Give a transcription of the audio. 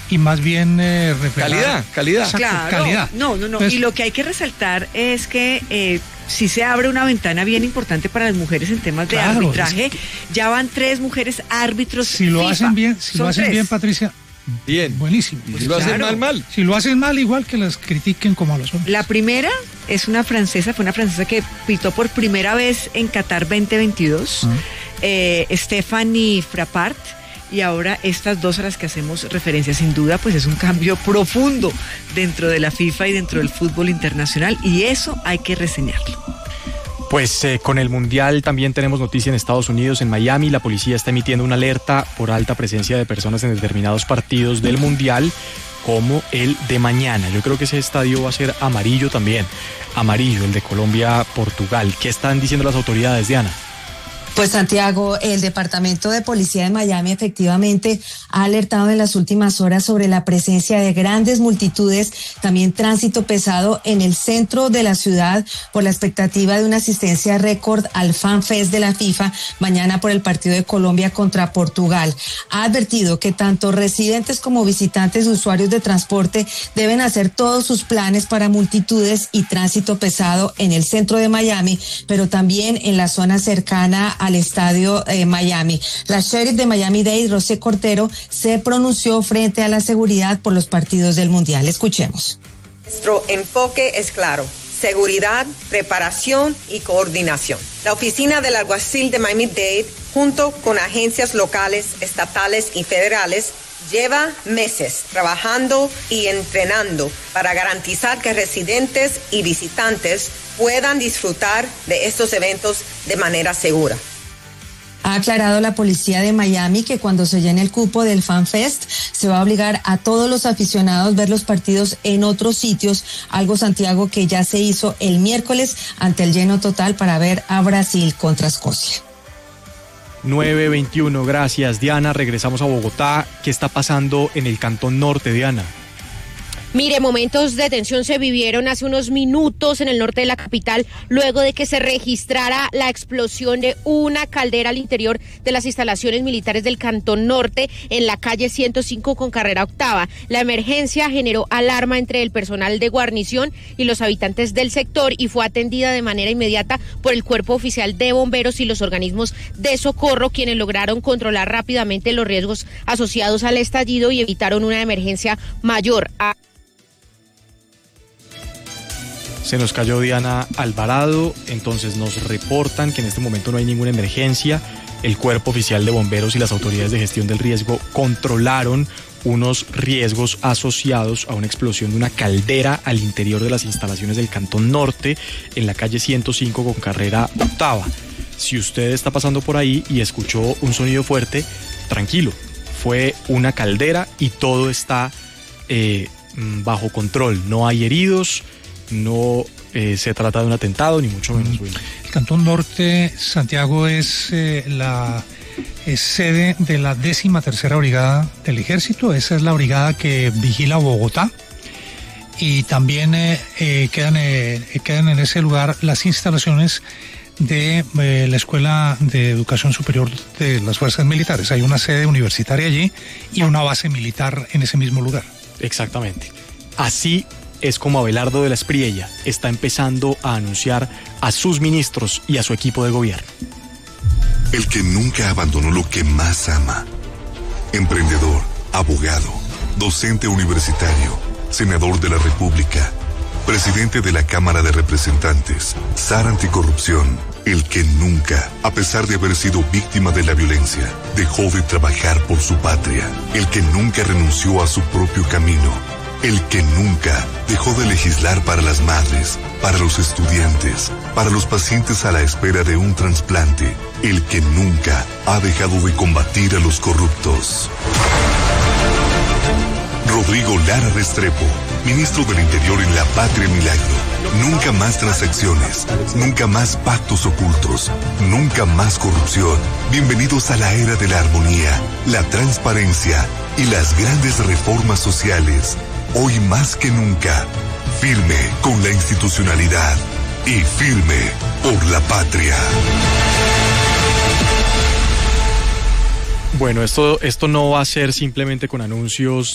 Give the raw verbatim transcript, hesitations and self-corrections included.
y más bien eh, reflejar... Calidad, calidad. Exacto, Claro, calidad. no, no, no. Entonces, y lo que hay que resaltar es que eh, si se abre una ventana bien importante para las mujeres en temas de claro, arbitraje. es que, ya van tres mujeres árbitros. Si lo FIFA. hacen bien, si Son lo hacen tres. bien, Patricia, bien. buenísimo. Y si lo hacen claro. mal, mal. Si lo hacen mal, igual que las critiquen como a los hombres. La primera es una francesa, fue una francesa que pitó por primera vez en Qatar veinte veintidós, uh-huh. eh, Stephanie Frappart, y ahora estas dos a las que hacemos referencia. Sin duda, pues es un cambio profundo dentro de la FIFA y dentro del fútbol internacional, y eso hay que reseñarlo. Pues eh, con el Mundial también tenemos noticia en Estados Unidos, en Miami. La policía está emitiendo una alerta por alta presencia de personas en determinados partidos del Mundial, como el de mañana. Yo creo que ese estadio va a ser amarillo también. Amarillo, el de Colombia-Portugal. ¿Qué están diciendo las autoridades, Diana? Pues Santiago, el Departamento de Policía de Miami efectivamente ha alertado en las últimas horas sobre la presencia de grandes multitudes, también tránsito pesado en el centro de la ciudad por la expectativa de una asistencia récord al Fan Fest de la FIFA mañana por el partido de Colombia contra Portugal. Ha advertido que tanto residentes como visitantes y usuarios de transporte deben hacer todos sus planes para multitudes y tránsito pesado en el centro de Miami, pero también en la zona cercana a al estadio eh, Miami. La sheriff de Miami-Dade, Rosé Cortero, se pronunció frente a la seguridad por los partidos del Mundial. Escuchemos. Nuestro enfoque es claro: seguridad, preparación y coordinación. La oficina del alguacil de Miami-Dade, junto con agencias locales, estatales y federales, lleva meses trabajando y entrenando para garantizar que residentes y visitantes puedan disfrutar de estos eventos de manera segura. Ha aclarado la policía de Miami que cuando se llene el cupo del Fan Fest se va a obligar a todos los aficionados a ver los partidos en otros sitios, algo, Santiago, que ya se hizo el miércoles ante el lleno total para ver a Brasil contra Escocia. nueve veintiuno, gracias Diana. Regresamos a Bogotá. ¿Qué está pasando en el Cantón Norte, Diana? Mire, momentos de tensión se vivieron hace unos minutos en el norte de la capital, luego de que se registrara la explosión de una caldera al interior de las instalaciones militares del Cantón Norte en la calle ciento cinco con carrera octava. La emergencia generó alarma entre el personal de guarnición y los habitantes del sector y fue atendida de manera inmediata por el Cuerpo Oficial de Bomberos y los organismos de socorro, quienes lograron controlar rápidamente los riesgos asociados al estallido y evitaron una emergencia mayor. A Se nos cayó Diana Alvarado, entonces nos reportan que en este momento no hay ninguna emergencia. El Cuerpo Oficial de Bomberos y las autoridades de gestión del riesgo controlaron unos riesgos asociados a una explosión de una caldera al interior de las instalaciones del Cantón Norte en la calle ciento cinco con carrera octava. Si usted está pasando por ahí y escuchó un sonido fuerte, tranquilo, fue una caldera y todo está eh, bajo control. No hay heridos. No eh, se trata de un atentado, ni mucho menos. Bueno. El Cantón Norte, Santiago, es eh, la es sede de la décima tercera brigada del Ejército. Esa es la brigada que vigila Bogotá. Y también eh, eh, quedan, eh, quedan en ese lugar las instalaciones de eh, la Escuela de Educación Superior de las Fuerzas Militares. Hay una sede universitaria allí y una base militar en ese mismo lugar. Exactamente. Así es como Abelardo de la Espriella está empezando a anunciar a sus ministros y a su equipo de gobierno. El que nunca abandonó lo que más ama. Emprendedor, abogado, docente universitario, senador de la República, presidente de la Cámara de Representantes, zar anticorrupción. El que nunca, a pesar de haber sido víctima de la violencia, dejó de trabajar por su patria. El que nunca renunció a su propio camino. El que nunca dejó de legislar para las madres, para los estudiantes, para los pacientes a la espera de un trasplante. El que nunca ha dejado de combatir a los corruptos. Rodrigo Lara Restrepo, ministro del Interior en la Patria Milagro. Nunca más transacciones, nunca más pactos ocultos, nunca más corrupción. Bienvenidos a la era de la armonía, la transparencia y las grandes reformas sociales. Hoy más que nunca, firme con la institucionalidad y firme por la patria. Bueno, esto, esto no va a ser simplemente con anuncios